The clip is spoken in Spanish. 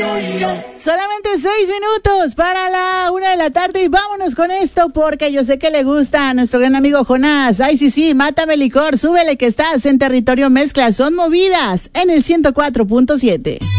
Solamente 6 minutos para la 1 de la tarde y vámonos con esto porque yo sé que le gusta a nuestro gran amigo Jonás. Ay, sí, mátame licor, súbele que estás en territorio mezcla. Son movidas en el 104.7.